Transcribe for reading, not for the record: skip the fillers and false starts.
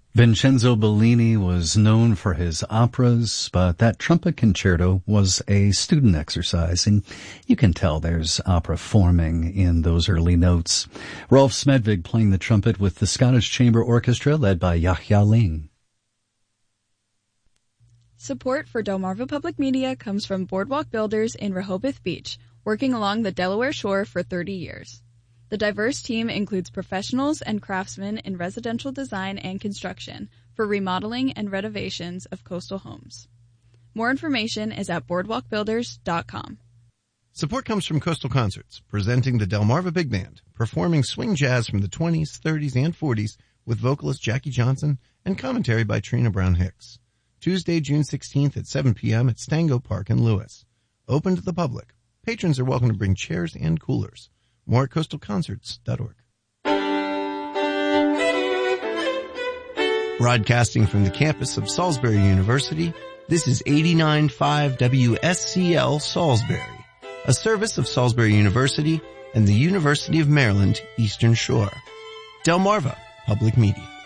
Vincenzo Bellini was known for his operas, but that trumpet concerto was a student exercise, and you can tell there's opera forming in those early notes. Rolf Smedvig playing the trumpet with the Scottish Chamber Orchestra led by Yahya Ling. Support for Delmarva Public Media comes from Boardwalk Builders in Rehoboth Beach, working along the Delaware shore for 30 years. The diverse team includes professionals and craftsmen in residential design and construction for remodeling and renovations of coastal homes. More information is at boardwalkbuilders.com. Support comes from Coastal Concerts, presenting the Delmarva Big Band, performing swing jazz from the 20s, 30s, and 40s with vocalist Jackie Johnson and commentary by Trina Brown Hicks. Tuesday, June 16th at 7 p.m. at Stango Park in Lewis. Open to the public. Patrons are welcome to bring chairs and coolers. More at coastalconcerts.org. Broadcasting from the campus of Salisbury University, this is 89.5 WSCL Salisbury, a service of Salisbury University and the University of Maryland Eastern Shore. Delmarva Public Media.